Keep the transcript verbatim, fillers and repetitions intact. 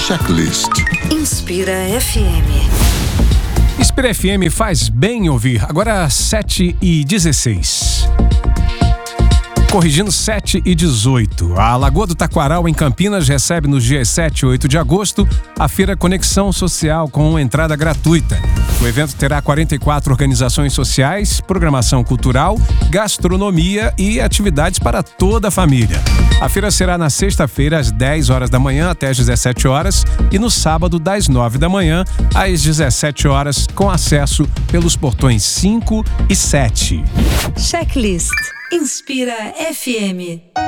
Checklist. Inspira F M. Inspira F M faz bem ouvir. Agora sete e dezesseis. Corrigindo, sete e dezoito. A Lagoa do Taquaral, em Campinas, recebe nos dias sete e oito de agosto a Feira Conexão Social com entrada gratuita. O evento terá quarenta e quatro organizações sociais, programação cultural, gastronomia e atividades para toda a família. A feira será na sexta-feira, às dez horas da manhã até às dezessete horas e no sábado, das nove da manhã às dezessete horas, com acesso pelos portões cinco e sete. Checklist. Inspira F M.